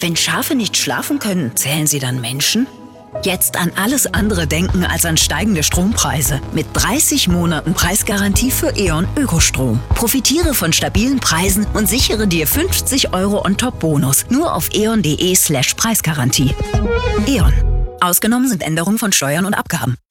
Wenn Schafe nicht schlafen können, zählen sie dann Menschen? Jetzt an alles andere denken als an steigende Strompreise. Mit 30 Monaten Preisgarantie für E.ON Ökostrom. Profitiere von stabilen Preisen und sichere dir 50 € on-top-Bonus. Nur auf eon.de/Preisgarantie. E.ON. Ausgenommen sind Änderungen von Steuern und Abgaben.